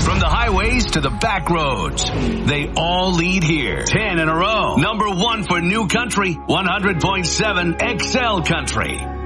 From the highways to the back roads, they all lead here. 10 in a row. Number 1 for New Country, 100.7 XL Country.